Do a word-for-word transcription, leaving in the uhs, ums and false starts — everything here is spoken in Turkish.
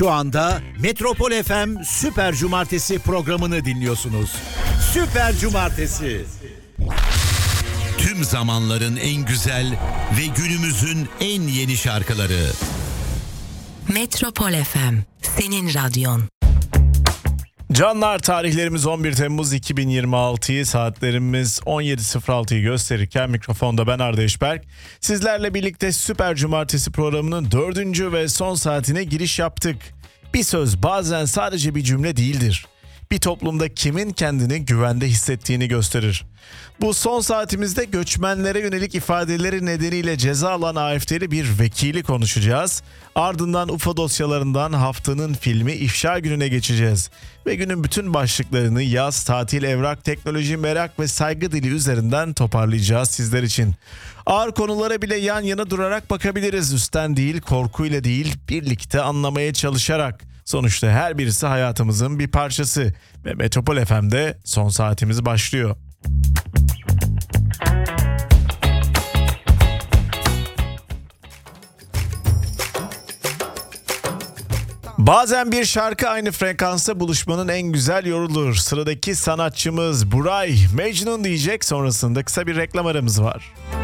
Şu anda Metropol F M Süper Cumartesi programını dinliyorsunuz. Süper Cumartesi. Tüm zamanların en güzel ve günümüzün en yeni şarkıları. Metropol F M, senin radyon. Canlar, tarihlerimiz on bir Temmuz iki bin yirmi altı, saatlerimiz on yedi sıfır altıyı gösterirken mikrofonda ben Arda Eşberk. Sizlerle birlikte Süper Cumartesi programının dördüncü ve son saatine giriş yaptık. Bir söz bazen sadece bir cümle değildir. Bir toplumda kimin kendini güvende hissettiğini gösterir. Bu son saatimizde göçmenlere yönelik ifadeleri nedeniyle ceza alan A F D'li bir vekili konuşacağız. Ardından U F O dosyalarından haftanın filmi İfşa Günü'ne geçeceğiz. Ve günün bütün başlıklarını yaz, tatil, evrak, teknoloji, merak ve saygı dili üzerinden toparlayacağız sizler için. Ağır konulara bile yan yana durarak bakabiliriz. Üstten değil, korkuyla değil, birlikte anlamaya çalışarak. Sonuçta her birisi hayatımızın bir parçası. Ve Metropol F M'de son saatimiz başlıyor. Bazen bir şarkı aynı frekansta buluşmanın en güzel yoludur. Sıradaki sanatçımız Buray Mecnun diyecek, sonrasında kısa bir reklam aramız var.